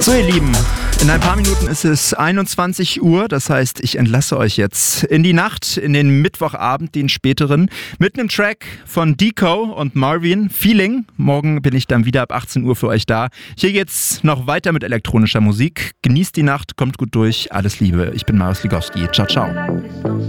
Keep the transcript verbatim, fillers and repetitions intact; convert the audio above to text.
So, ihr Lieben, in ein paar Minuten ist es einundzwanzig Uhr, das heißt, ich entlasse euch jetzt in die Nacht, in den Mittwochabend, den späteren, mit einem Track von Deco und Marvin, Feeling. Morgen bin ich dann wieder ab achtzehn Uhr für euch da. Hier geht's noch weiter mit elektronischer Musik. Genießt die Nacht, kommt gut durch, alles Liebe. Ich bin Marius Ligowski. Ciao, ciao.